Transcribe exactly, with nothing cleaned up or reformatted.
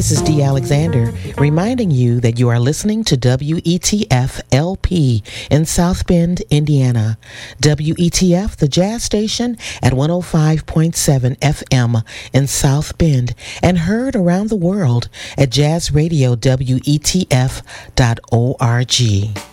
This is Dee Alexander reminding you that you are listening to W E T F L P in South Bend, Indiana. W E T F, the jazz station at one oh five point seven F M in South Bend, and heard around the world at jazz radio W E T F dot org.